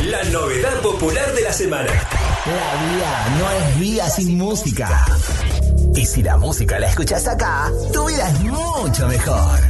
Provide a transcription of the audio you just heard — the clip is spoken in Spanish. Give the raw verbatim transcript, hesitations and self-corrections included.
La novedad popular de la semana. La vida no es vida sin música. Y si la música la escuchas acá, tu vida es mucho mejor.